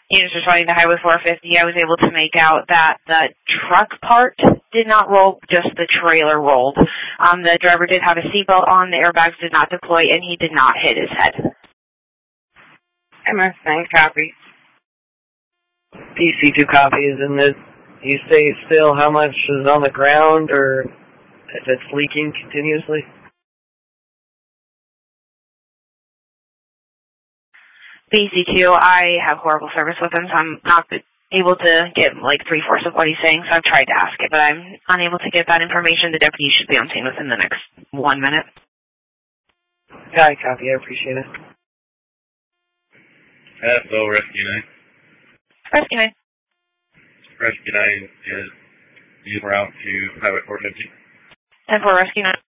Units responding to Highway 450, I was able to make out that the truck part did not roll, just the trailer rolled. The driver did have a seatbelt on, the airbags did not deploy, and he did not hit his head. MS9 copy. PC2 copies, and then you say still how much is on the ground, or if it's leaking continuously? PC2, I have horrible service with him, so I'm not able to get like 3/4 of what he's saying, so I've tried to ask it, but I'm unable to get that information. The deputy should be on scene within the next 1 minute. Yeah, I copy. I appreciate it. Hello, Rescue 9. Rescue 9. Rescue 9 is en route to Highway 450. 10-4 Rescue 9.